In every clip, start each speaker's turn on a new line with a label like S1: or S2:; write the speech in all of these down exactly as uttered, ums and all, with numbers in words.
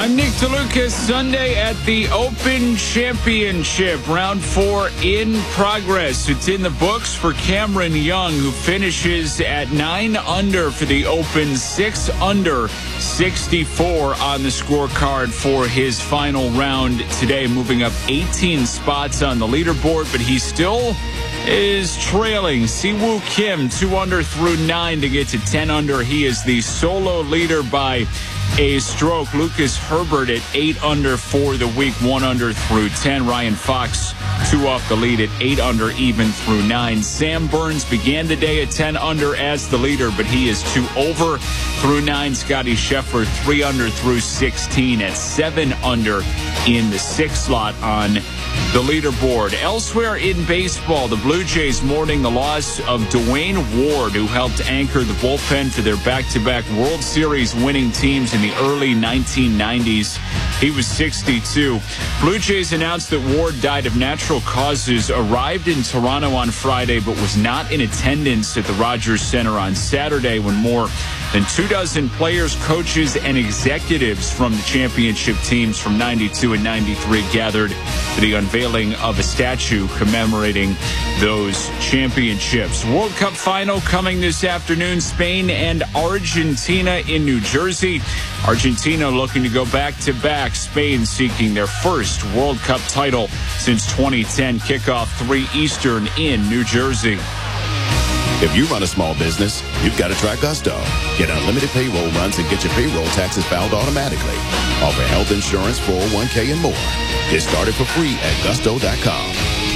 S1: I'm Nick DeLucas. Sunday at the Open Championship. Round four in progress. It's in the books for Cameron Young, who finishes at nine under for the Open, six under, sixty-four on the scorecard for his final round today, moving up eighteen spots on the leaderboard, but he still is trailing Siwoo Kim two under through nine to get to ten under. He is the solo leader by a stroke. Lucas Herbert at eight under for the week, one under through ten. Ryan Fox two off the lead at eight under, even through nine. Sam Burns began the day at ten under as the leader, but he is two over through nine. Scotty Scheffler three under through sixteen at seven under in the sixth slot on the leaderboard. Elsewhere in baseball, the Blue Jays mourning the loss of Dwayne Ward, who helped anchor the bullpen for their back-to-back World Series winning teams in the early nineteen nineties. He was sixty-two. Blue Jays announced that Ward died of natural causes, arrived in Toronto on Friday, but was not in attendance at the Rogers Center on Saturday when more than two dozen players, coaches, and executives from the championship teams from ninety-two and ninety-three gathered for the unveiling of a statue commemorating those championships. World Cup final coming this afternoon. Spain and Argentina in New Jersey. Argentina looking to go back-to-back. Spain seeking their first World Cup title since twenty ten. Kickoff three Eastern in New Jersey.
S2: If you run a small business, you've got to try Gusto. Get unlimited payroll runs and get your payroll taxes filed automatically. Offer health insurance, four oh one k, and more. Get started for free at gusto dot com.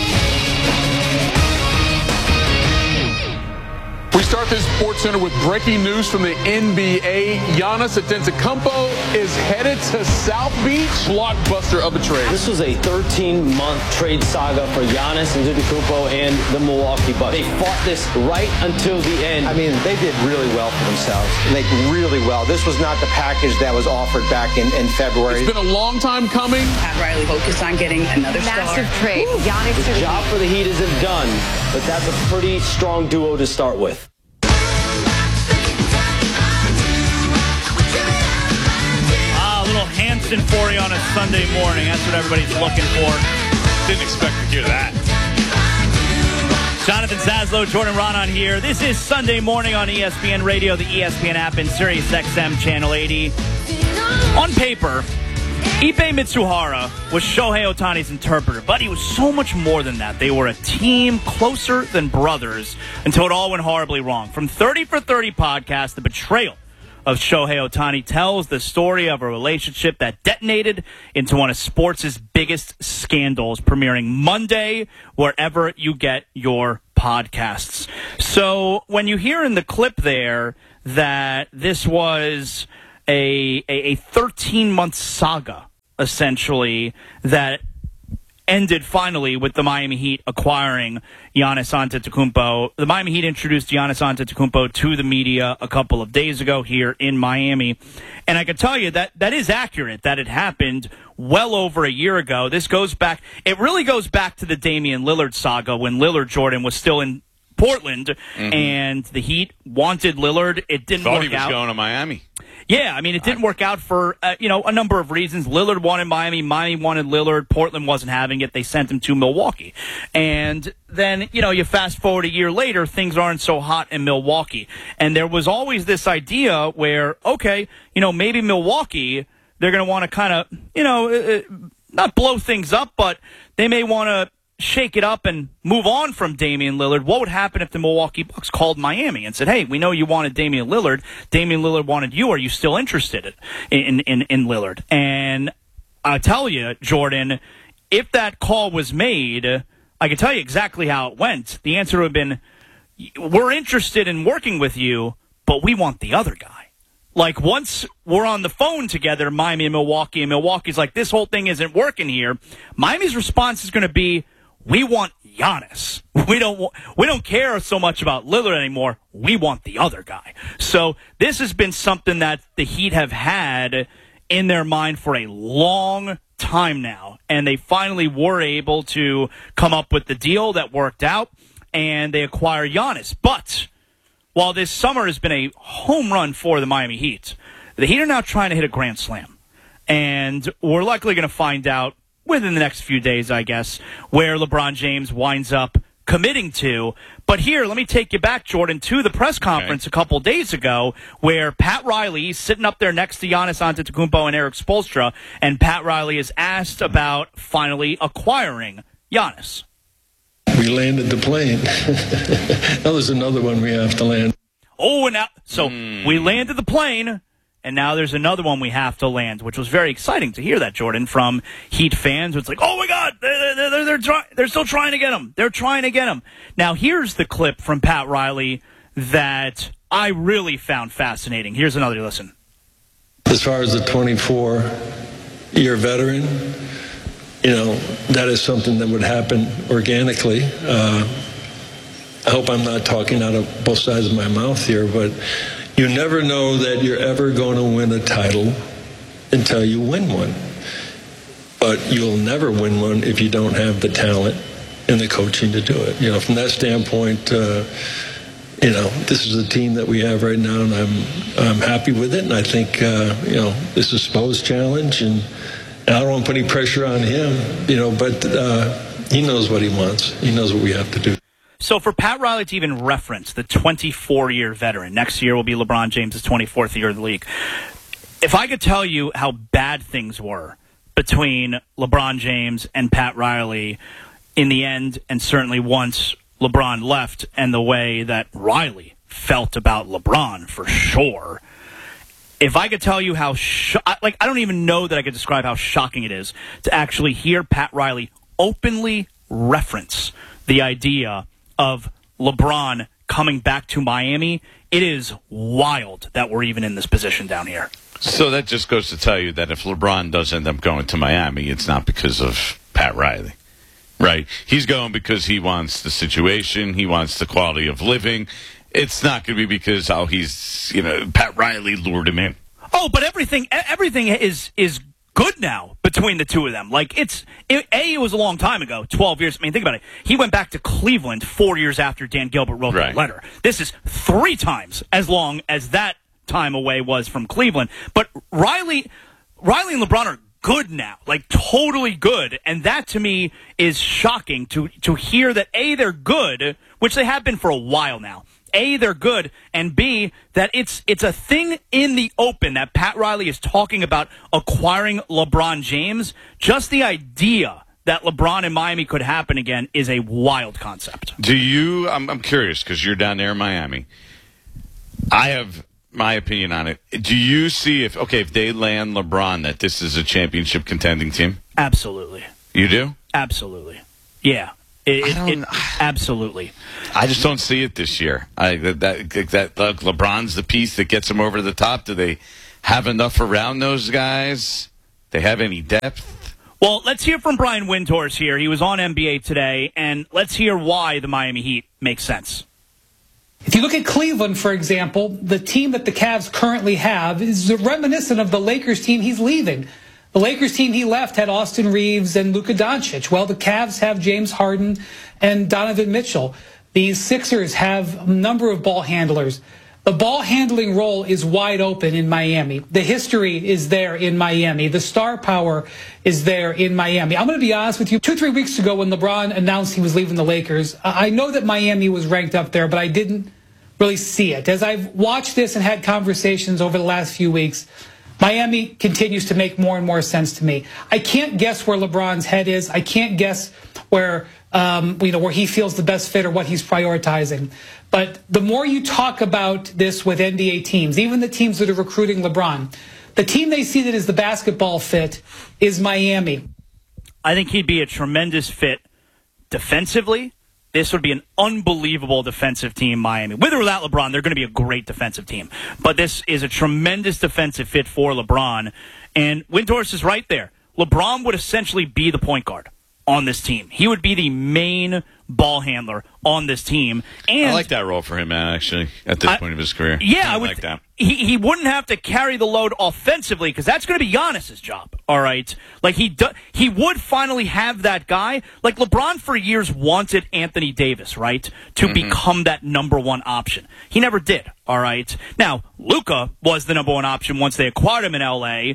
S3: We start this Sports Center with breaking news from the N B A. Giannis Antetokounmpo is headed to South Beach. Blockbuster of a trade.
S4: This was a thirteen-month trade saga for Giannis Antetokounmpo and the Milwaukee Bucks. They fought this right until the end.
S5: I mean, they did really well for themselves. Like, really well. This was not the package that was offered back in, in February.
S3: It's been a long time coming.
S6: Pat Riley focused on getting another
S7: Massive
S6: star.
S7: trade. Giannis.
S4: The job for the Heat isn't done, but that's a pretty strong duo to start with.
S8: Hampton for you on a Sunday morning. That's what everybody's looking for.
S9: Didn't expect to hear that.
S8: Jonathan Zaslow, Jordan Ronan here. This is Sunday morning on E S P N Radio, the E S P N app, and Sirius X M Channel eighty. On paper, Ippei Mitsuhara was Shohei Ohtani's interpreter, but he was so much more than that. They were a team closer than brothers until it all went horribly wrong. From thirty for thirty podcast, the betrayal of Shohei Ohtani tells the story of a relationship that detonated into one of sports' biggest scandals, premiering Monday wherever you get your podcasts. So when you hear in the clip there that this was a a thirteen-month saga, essentially, that ended finally with the Miami Heat acquiring Giannis Antetokounmpo. The Miami Heat introduced Giannis Antetokounmpo to the media a couple of days ago here in Miami. And I can tell you that that is accurate, that it happened well over a year ago. This goes back, it really goes back to the Damian Lillard saga when Lillard, Jordan, was still in Portland, mm-hmm. and the Heat wanted Lillard. It didn't
S9: Thought
S8: work
S9: he was
S8: out.
S9: going to Miami.
S8: Yeah, I mean, it didn't work out for, uh, you know, a number of reasons. Lillard wanted Miami. Miami wanted Lillard. Portland wasn't having it. They sent him to Milwaukee. And then, you know, you fast forward a year later, things aren't so hot in Milwaukee. And there was always this idea where, okay, you know, maybe Milwaukee, they're going to want to kind of, you know, uh, not blow things up, but they may want to shake it up and move on from Damian Lillard. What would happen if the Milwaukee Bucks called Miami and said, hey, we know you wanted Damian Lillard. Damian Lillard wanted you. Are you still interested in, in, in Lillard? And I tell you, Jordan, if that call was made, I can tell you exactly how it went. The answer would have been, we're interested in working with you, but we want the other guy. Like, once we're on the phone together, Miami and Milwaukee, and Milwaukee's like, this whole thing isn't working here, Miami's response is going to be, we want Giannis. We don't we don't care so much about Lillard anymore. We want the other guy. So this has been something that the Heat have had in their mind for a long time now, and they finally were able to come up with the deal that worked out, and they acquire Giannis. But while this summer has been a home run for the Miami Heat, the Heat are now trying to hit a grand slam. And we're likely going to find out within the next few days, I guess, where LeBron James winds up committing to. But here, let me take you back, Jordan, to the press conference okay. a couple days ago where Pat Riley is sitting up there next to Giannis Antetokounmpo and Eric Spoelstra, and Pat Riley is asked about finally acquiring Giannis.
S7: We landed the plane. Now there's another one we have to land.
S8: Oh, and now, so mm. we landed the plane, and now there's another one we have to land, which was very exciting to hear that, Jordan, from Heat fans. It's like, oh, my God, they're, they're, they're, they're, try- they're still trying to get him. They're trying to get him. Now, here's the clip from Pat Riley that I really found fascinating. Here's another listen.
S7: As far as the twenty-four-year veteran, you know, that is something that would happen organically. Uh, I hope I'm not talking out of both sides of my mouth here, but you never know that you're ever going to win a title until you win one. But you'll never win one if you don't have the talent and the coaching to do it. You know, from that standpoint, uh, you know, this is the team that we have right now, and I'm I'm happy with it. And I think, uh, you know, this is Spo's challenge, and I don't want to put any pressure on him, you know, but uh, he knows what he wants. He knows what we have to do.
S8: So for Pat Riley to even reference the twenty-four-year veteran, next year will be LeBron James' twenty-fourth year in the league. If I could tell you how bad things were between LeBron James and Pat Riley in the end, and certainly once LeBron left, and the way that Riley felt about LeBron for sure, if I could tell you how, sho- like, I don't even know that I could describe how shocking it is to actually hear Pat Riley openly reference the idea of LeBron coming back to Miami. It is wild that we're even in this position down here.
S9: So that just goes to tell you that if LeBron does end up going to Miami, it's not because of Pat Riley, right? He's going because he wants the situation. He wants the quality of living. It's not going to be because, oh, he's, you know, Pat Riley lured him in.
S8: Oh, but everything everything is is good now between the two of them. Like, it's, it, A, it was a long time ago, twelve years. I mean, think about it. He went back to Cleveland four years after Dan Gilbert wrote
S9: right.
S8: that letter. This is three times as long as that time away was from Cleveland. But Riley, Riley and LeBron are good now, like totally good. And that to me is shocking to, to hear that A, they're good, which they have been for a while now. A, they're good, and B, that it's it's a thing in the open that Pat Riley is talking about acquiring LeBron James. Just the idea that LeBron in Miami could happen again is a wild concept.
S9: Do you, I'm, I'm curious, because you're down there in Miami. I have my opinion on it. Do you see if, okay, if they land LeBron, that this is a championship contending team?
S8: Absolutely.
S9: You do?
S8: Absolutely. Yeah. It, it, it, absolutely.
S9: I just don't see it this year. I, that, that, that look, LeBron's the piece that gets them over the top. Do they have enough around those guys? They have any depth?
S8: Well, let's hear from Brian Windhorst here. He was on N B A Today, and let's hear why the Miami Heat makes sense.
S10: If you look at Cleveland, for example, the team that the Cavs currently have is reminiscent of the Lakers team he's leaving. The Lakers team he left had Austin Reeves and Luka Doncic. Well, the Cavs have James Harden and Donovan Mitchell. The Sixers have a number of ball handlers. The ball handling role is wide open in Miami. The history is there in Miami. The star power is there in Miami. I'm going to be honest with you. Two, three weeks ago when LeBron announced he was leaving the Lakers, I know that Miami was ranked up there, but I didn't really see it. As I've watched this and had conversations over the last few weeks, Miami continues to make more and more sense to me. I can't guess where LeBron's head is. I can't guess where um, you know where he feels the best fit or what he's prioritizing. But the more you talk about this with N B A teams, even the teams that are recruiting LeBron, the team they see that is the basketball fit is Miami.
S8: I think he'd be a tremendous fit defensively. This would be an unbelievable defensive team, Miami. With or without LeBron, they're going to be a great defensive team. But this is a tremendous defensive fit for LeBron. And Windhorst is right there. LeBron would essentially be the point guard on this team. He would be the main ball handler on this team. And
S9: I like that role for him, man, actually, at this
S8: I,
S9: point of his career.
S8: Yeah, I,
S9: I
S8: would.
S9: like that.
S8: He, he wouldn't have to carry the load offensively because that's going to be Giannis's job, all right? Like, he do, he would finally have that guy. Like, LeBron for years wanted Anthony Davis, right, to mm-hmm. become that number one option. He never did, all right? Now, Luka was the number one option once they acquired him in L A,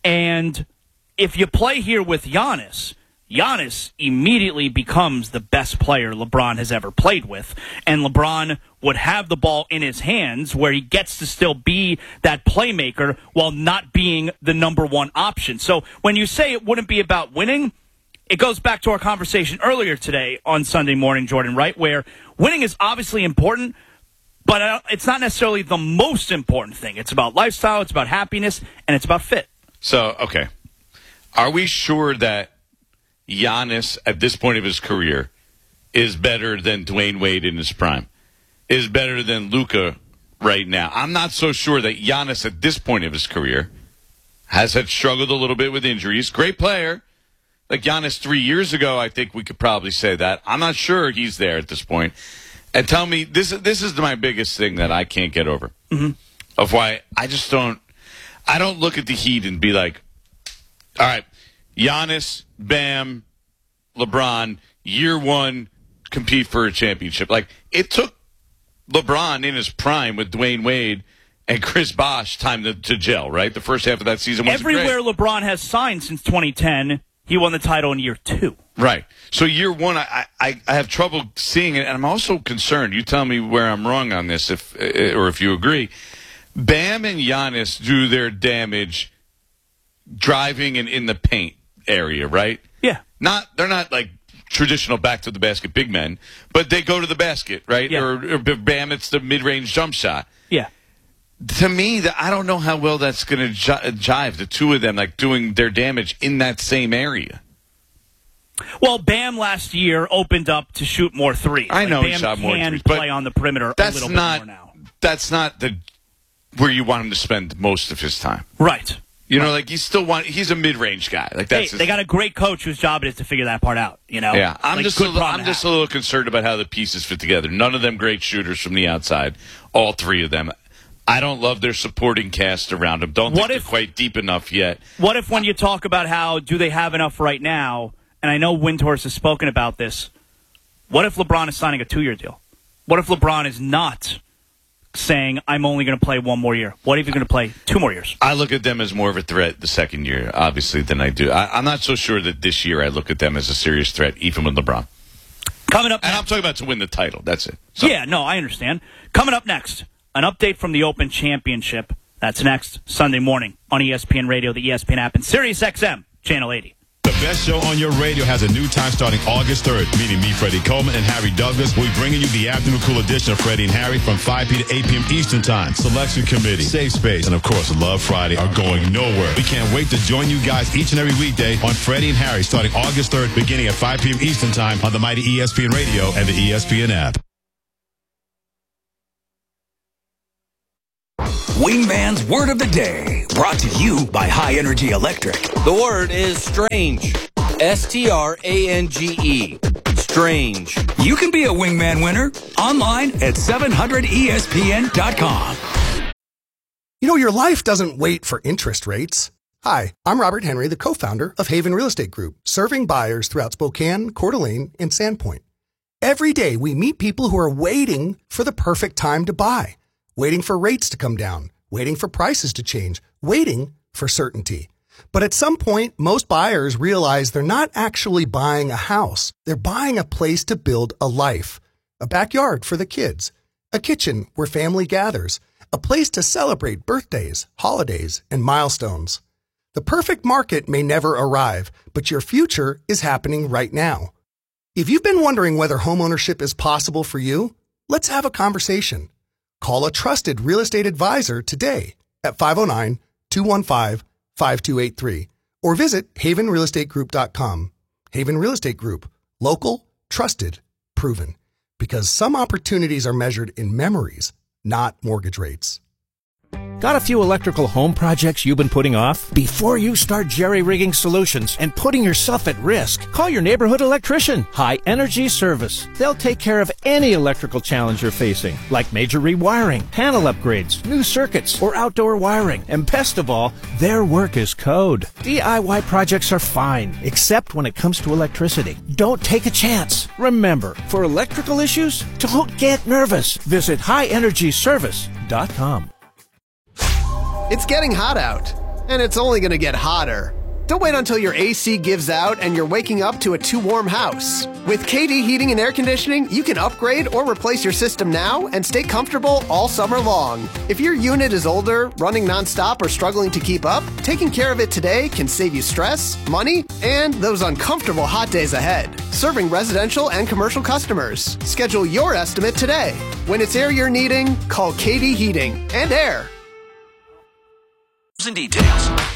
S8: And if you play here with Giannis, Giannis immediately becomes the best player LeBron has ever played with. And LeBron would have the ball in his hands where he gets to still be that playmaker while not being the number one option. So when you say it wouldn't be about winning, it goes back to our conversation earlier today on Sunday morning, Jordan, right? Where winning is obviously important, but it's not necessarily the most important thing. It's about lifestyle, it's about happiness, and it's about fit.
S9: So, okay. Are we sure that Giannis, at this point of his career, is better than Dwayne Wade in his prime? Is better than Luka right now? I'm not so sure that Giannis, at this point of his career, has had struggled a little bit with injuries. Great player. Like Giannis three years ago, I think we could probably say that. I'm not sure he's there at this point. And tell me, this, this is my biggest thing that I can't get over.
S8: Mm-hmm.
S9: Of why I just don't, I don't look at the Heat and be like, all right, Giannis, Bam, LeBron, year one, compete for a championship. Like, it took LeBron in his prime with Dwayne Wade and Chris Bosh time to, to gel, right? The first half of that season was
S8: Everywhere
S9: great.
S8: LeBron has signed since twenty ten, he won the title in year two.
S9: Right. So year one, I, I, I have trouble seeing it, and I'm also concerned. You tell me where I'm wrong on this, if or if you agree. Bam and Giannis do their damage driving and in the paint area, right?
S8: Yeah.
S9: Not they're not like traditional back to the basket big men, but they go to the basket, right?
S8: Yeah.
S9: Or, or Bam, it's the mid range jump shot.
S8: Yeah.
S9: To me, that I don't know how well that's going to jive. The two of them like doing their damage in that same area.
S8: Well, Bam last year opened up to shoot more threes.
S9: I know
S8: like,
S9: he
S8: Bam
S9: shot more
S8: can
S9: threes,
S8: play
S9: but
S8: on the perimeter
S9: that's
S8: a little
S9: not,
S8: bit more now.
S9: That's not the where you want him to spend most of his time.
S8: Right.
S9: You
S8: right.
S9: know, like you still want. He's a mid-range guy. Like that's.
S8: Hey, they got a great coach whose job it is to figure that part out. You know.
S9: Yeah, I'm
S8: like,
S9: just. A little, I'm just
S8: have.
S9: a little concerned about how the pieces fit together. None of them great shooters from the outside. All three of them. I don't love their supporting cast around them. Don't
S8: what
S9: think
S8: if,
S9: they're quite deep enough yet.
S8: What if when you talk about how do they have enough right now, and I know Windhorst has spoken about this, what if LeBron is signing a two-year deal? What if LeBron is not saying, I'm only going to play one more year? What if you're going to play two more years?
S9: I look at them as more of a threat the second year, obviously, than I do. I, I'm not so sure that this year I look at them as a serious threat, even with LeBron.
S8: Coming up
S9: And
S8: next.
S9: I'm talking about to win the title. That's it. So.
S8: Yeah, no, I understand. Coming up next, an update from the Open Championship. That's next Sunday morning on E S P N Radio, the E S P N app, and Sirius X M, Channel eighty.
S11: The best show on your radio has a new time starting August third. Meeting me, Freddie Coleman, and Harry Douglas. We'll be bringing you the afternoon cool edition of Freddie and Harry from five p.m. to eight p.m. Eastern Time. Selection Committee, Safe Space, and of course, Love Friday are going nowhere. We can't wait to join you guys each and every weekday on Freddie and Harry starting August third, beginning at five p.m. Eastern Time on the mighty E S P N Radio and the E S P N app.
S12: Wingman's Word of the Day, brought to you by High Energy Electric.
S13: The word is strange. S T R A N G E. Strange.
S12: You can be a Wingman winner online at seven hundred E S P N dot com.
S14: You know, your life doesn't wait for interest rates. Hi, I'm Robert Henry, the co-founder of Haven Real Estate Group, serving buyers throughout Spokane, Coeur d'Alene, and Sandpoint. Every day, we meet people who are waiting for the perfect time to buy. Waiting for rates to come down, waiting for prices to change, waiting for certainty. But at some point, most buyers realize they're not actually buying a house. They're buying a place to build a life, a backyard for the kids, a kitchen where family gathers, a place to celebrate birthdays, holidays, and milestones. The perfect market may never arrive, but your future is happening right now. If you've been wondering whether homeownership is possible for you, let's have a conversation. Call a trusted real estate advisor today at five oh nine, two one five, five two eight three or visit haven real estate group dot com. Haven Real Estate Group. Local, trusted, proven. Because some opportunities are measured in memories, not mortgage rates.
S15: Got a few electrical home projects you've been putting off? Before you start jerry-rigging solutions and putting yourself at risk, call your neighborhood electrician, High Energy Service. They'll take care of any electrical challenge you're facing, like major rewiring, panel upgrades, new circuits, or outdoor wiring. And best of all, their work is code. D I Y projects are fine, except when it comes to electricity. Don't take a chance. Remember, for electrical issues, don't get nervous. Visit high energy service dot com.
S16: It's getting hot out. and it's only going to get hotter. Don't wait until your A C gives out and you're waking up to a too warm house. With K D Heating and Air Conditioning, you can upgrade or replace your system now and stay comfortable all summer long. If your unit is older, running nonstop, or struggling to keep up, taking care of it today can save you stress, money, and those uncomfortable hot days ahead. Serving residential and commercial customers. Schedule your estimate today. When it's air you're needing, call K D Heating and Air.
S12: And details.